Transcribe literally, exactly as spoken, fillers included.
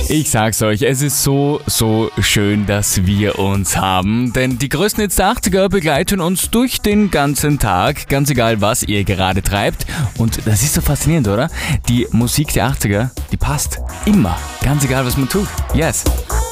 Ich sag's euch, es ist so, so schön, dass wir uns haben, denn die größten Hits der achtziger begleiten uns durch den ganzen Tag, ganz egal, was ihr gerade treibt. Und das ist so faszinierend, oder? Die Musik der achtziger, die passt immer, ganz egal, was man tut. Yes.